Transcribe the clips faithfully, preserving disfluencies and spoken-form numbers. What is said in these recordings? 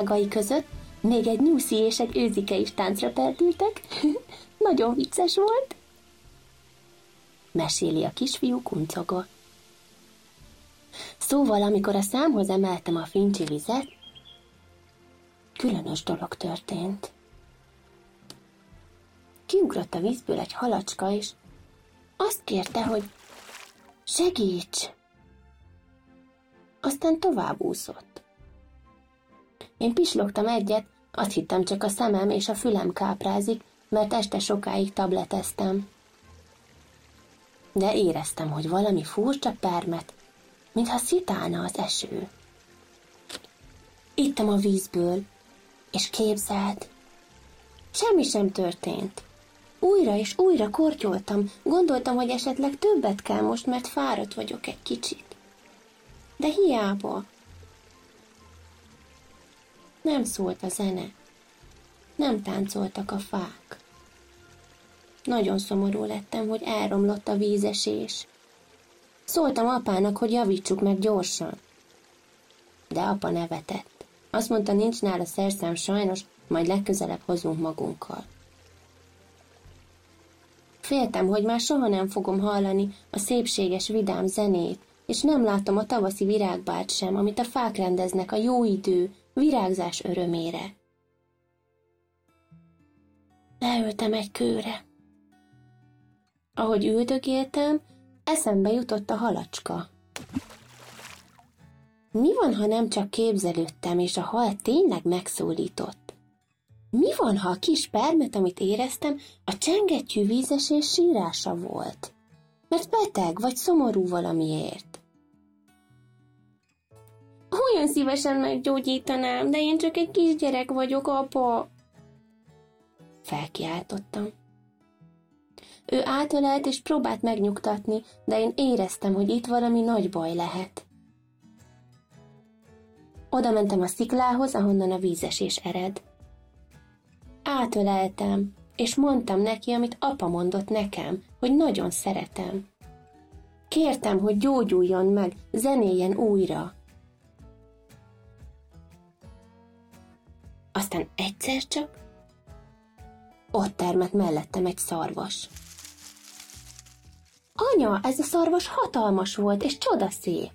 ágai között még egy nyuszi és egy őzike is táncra perdültek. Nagyon vicces volt. Meséli a kisfiú kuncogva. Szóval, amikor a számhoz emeltem a fincsi vizet, különös dolog történt. Kiugrott a vízből egy halacska, és azt kérte, hogy segíts! Aztán tovább úszott. Én pislogtam egyet, azt hittem csak a szemem és a fülem káprázik, mert este sokáig tableteztem. De éreztem, hogy valami furcsa permet, mintha szitálna az eső. Ittam a vízből, és képzeld, semmi sem történt. Újra és újra kortyoltam, gondoltam, hogy esetleg többet kell most, mert fáradt vagyok egy kicsit. De hiába. Nem szólt a zene, nem táncoltak a fák. Nagyon szomorú lettem, hogy elromlott a vízesés. Szóltam apának, hogy javítsuk meg gyorsan. De apa nevetett. Azt mondta, nincs nála szerszám sajnos, majd legközelebb hozunk magunkkal. Féltem, hogy már soha nem fogom hallani a szépséges, vidám zenét, és nem látom a tavaszi virágbárt sem, amit a fák rendeznek a jó idő, virágzás örömére. Leültem egy kőre. Ahogy üldögéltem, eszembe jutott a halacska. Mi van, ha nem csak képzelődtem, és a hal tényleg megszólított? Mi van, ha a kis permet, amit éreztem, a csengettyű vízesés sírása volt? Mert beteg vagy szomorú valamiért. Olyan szívesen meggyógyítanám, de én csak egy kisgyerek vagyok, apa. Felkiáltottam. Ő átölelt és próbált megnyugtatni, de én éreztem, hogy itt valami nagy baj lehet. Oda mentem a sziklához, ahonnan a vízesés ered. Átöleltem, és mondtam neki, amit apa mondott nekem, hogy nagyon szeretem. Kértem, hogy gyógyuljon meg, zenéljen újra. Aztán egyszer csak ott termett mellettem egy szarvas. Anya, ez a szarvas hatalmas volt, és csodaszép.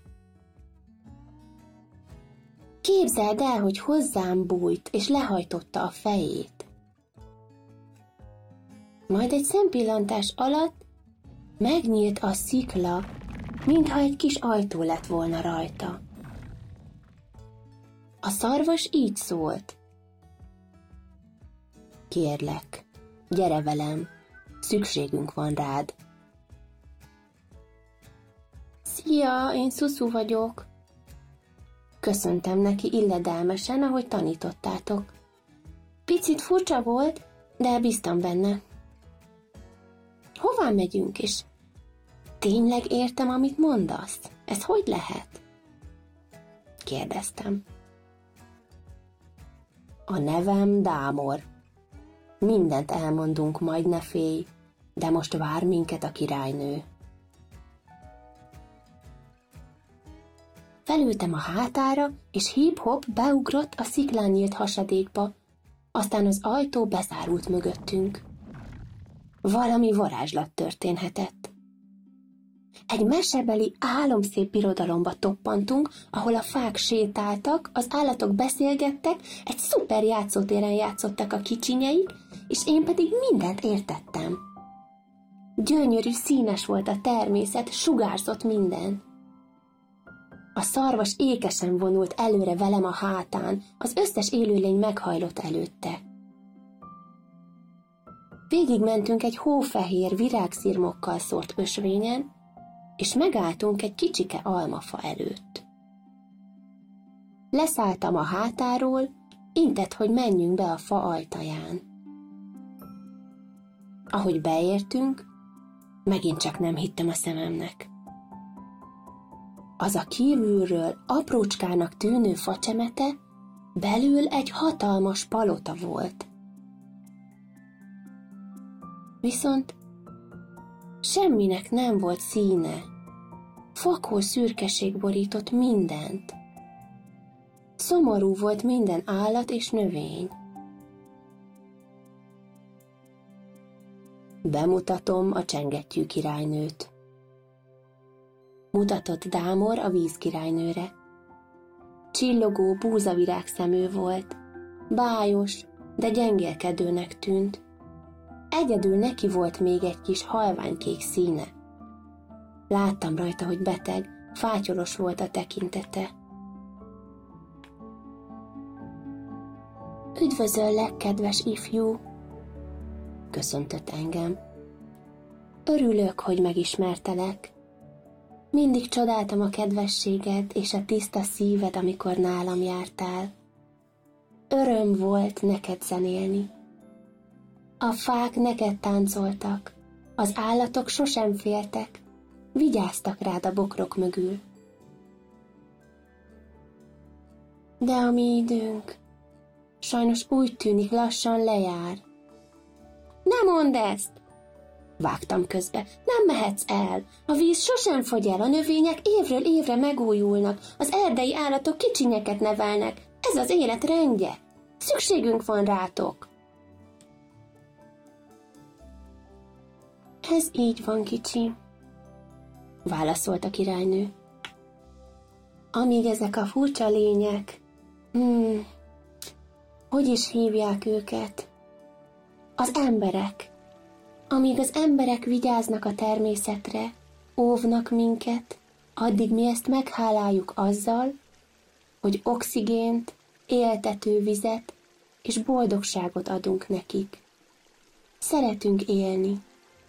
Képzeld el, hogy hozzám bújt, és lehajtotta a fejét. Majd egy szempillantás alatt megnyílt a szikla, mintha egy kis ajtó lett volna rajta. A szarvas így szólt. Kérlek, gyere velem, szükségünk van rád. Szia, én Szuszu vagyok. Köszöntem neki illedelmesen, ahogy tanítottátok. Picit furcsa volt, de bíztam benne. Hová megyünk is? Tényleg értem, amit mondasz? Ez hogy lehet? Kérdeztem. A nevem Dámor. Mindent elmondunk, majd ne félj, de most vár minket a királynő. Felültem a hátára, és hip-hop beugrott a sziklán nyílt hasadékba, aztán az ajtó bezárult mögöttünk. Valami varázslat történhetett. Egy mesebeli álomszép birodalomba toppantunk, ahol a fák sétáltak, az állatok beszélgettek, egy szuper játszótéren játszottak a kicsinyeik, és én pedig mindent értettem. Gyönyörű, színes volt a természet, sugárzott minden. A szarvas ékesen vonult előre velem a hátán, az összes élőlény meghajlott előtte. Végigmentünk egy hófehér, virágszirmokkal szórt ösvényen, és megálltunk egy kicsike almafa előtt. Leszálltam a hátáról, intett, hogy menjünk be a fa ajtaján. Ahogy beértünk, megint csak nem hittem a szememnek. Az a kívülről aprócskának tűnő facsemete belül egy hatalmas palota volt. Viszont semminek nem volt színe. Fakó szürkeség borított mindent. Szomorú volt minden állat és növény. Bemutatom a csengettyű királynőt. Mutatott Dámor a vízkirálynőre. Csillogó búzavirág szemű volt, bájos, de gyengélkedőnek tűnt. Egyedül neki volt még egy kis halványkék színe. Láttam rajta, hogy beteg, fátyolos volt a tekintete. Üdvözöllek, kedves ifjú! Köszöntött engem. Örülök, hogy megismertelek. Mindig csodáltam a kedvességed és a tiszta szíved, amikor nálam jártál. Öröm volt neked zenélni. A fák neked táncoltak, az állatok sosem féltek, vigyáztak rád a bokrok mögül. De a mi időnk sajnos úgy tűnik lassan lejár. Ne mondd ezt! Vágtam közbe. Nem mehetsz el. A víz sosem fogy el, a növények évről évre megújulnak, az erdei állatok kicsinyeket nevelnek. Ez az élet rendje. Szükségünk van rátok. Ez így van, kicsim, válaszolt a királynő. Amíg ezek a furcsa lények, hmm, hogy is hívják őket? Az emberek. Amíg az emberek vigyáznak a természetre, óvnak minket, addig mi ezt megháláljuk azzal, hogy oxigént, éltető vizet és boldogságot adunk nekik. Szeretünk élni.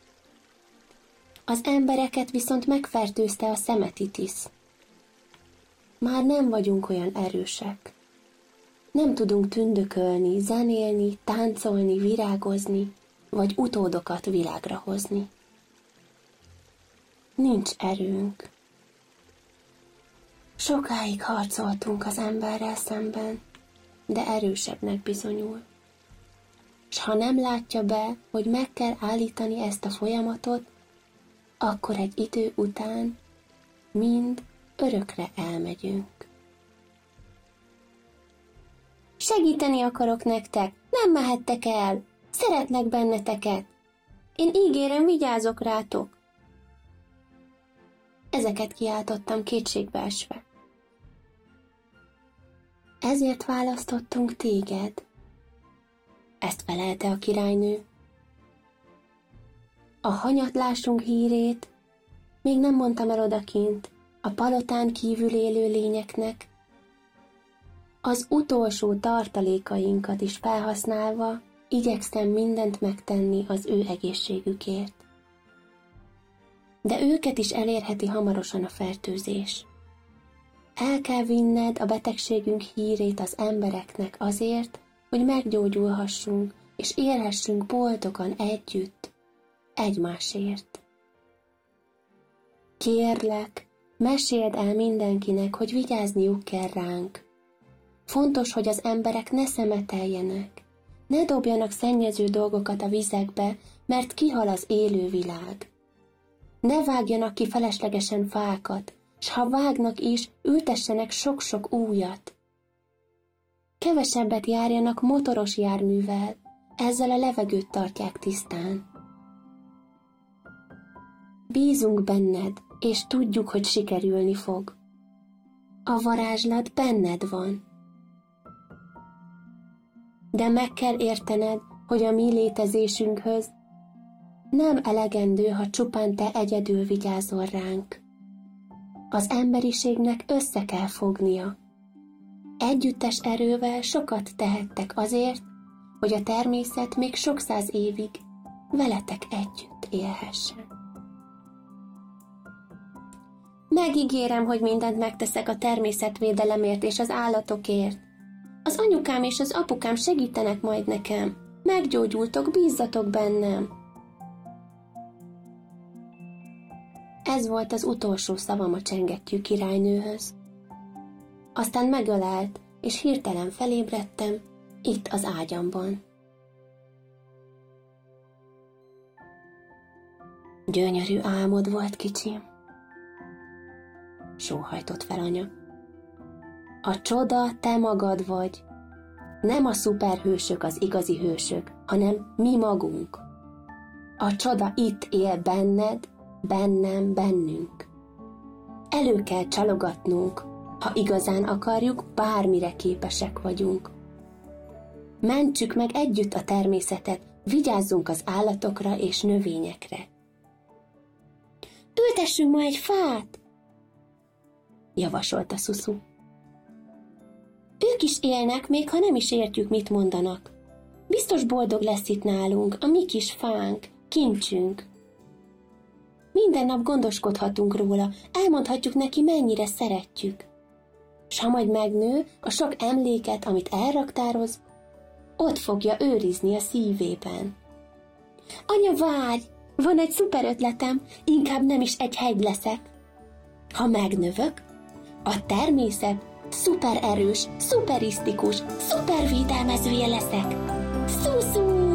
Az embereket viszont megfertőzte a szemetitis. Már nem vagyunk olyan erősek. Nem tudunk tündökölni, zenélni, táncolni, virágozni, vagy utódokat világra hozni. Nincs erőnk. Sokáig harcoltunk az emberrel szemben, de erősebbnek bizonyul. S ha nem látja be, hogy meg kell állítani ezt a folyamatot, akkor egy idő után mind örökre elmegyünk. Segíteni akarok nektek, nem mehettek el, szeretlek benneteket. Én ígérem, vigyázok rátok. Ezeket kiáltottam kétségbe esve. Ezért választottunk téged. Ezt felelte a királynő. A hanyatlásunk hírét még nem mondtam el odakint a palotán kívül élő lényeknek. Az utolsó tartalékainkat is felhasználva igyekszem mindent megtenni az ő egészségükért. De őket is elérheti hamarosan a fertőzés. El kell vinned a betegségünk hírét az embereknek azért, hogy meggyógyulhassunk és élhessünk boldogan együtt, egymásért. Kérlek, meséld el mindenkinek, hogy vigyázniuk kell ránk. Fontos, hogy az emberek ne szemeteljenek, ne dobjanak szennyező dolgokat a vizekbe, mert kihal az élő világ. Ne vágjanak ki feleslegesen fákat, s ha vágnak is, ültessenek sok-sok újat. Kevesebbet járjanak motoros járművel, ezzel a levegőt tartják tisztán. Bízunk benned, és tudjuk, hogy sikerülni fog. A varázslat benned van. De meg kell értened, hogy a mi létezésünkhöz nem elegendő, ha csupán te egyedül vigyázol ránk. Az emberiségnek össze kell fognia. Együttes erővel sokat tehettek azért, hogy a természet még sok száz évig veletek együtt élhessen. Megígérem, hogy mindent megteszek a természetvédelemért és az állatokért. Az anyukám és az apukám segítenek majd nekem. Meggyógyultok, bízzatok bennem. Ez volt az utolsó szavam a csengettyű királynőhöz. Aztán megölelt, és hirtelen felébredtem, itt az ágyamban. Gyönyörű álmod volt, kicsim, sóhajtott fel anya. A csoda te magad vagy. Nem a szuperhősök az igazi hősök, hanem mi magunk. A csoda itt él benned, bennem, bennünk. Elő kell csalogatnunk, ha igazán akarjuk, bármire képesek vagyunk. Mentsük meg együtt a természetet, vigyázzunk az állatokra és növényekre. Ültessünk ma egy fát, javasolta Szuszu. Ők is élnek, még ha nem is értjük, mit mondanak. Biztos boldog lesz itt nálunk, a mi kis fánk, kincsünk. Minden nap gondoskodhatunk róla, elmondhatjuk neki, mennyire szeretjük. S ha majd megnő, a sok emléket, amit elraktároz, ott fogja őrizni a szívében. Anya, várj! Van egy szuper ötletem, inkább nem is egy hegy leszek. Ha megnövök, a természet szuper erős, szuperisztikus, szuper védelmezője leszek. Szú-szú!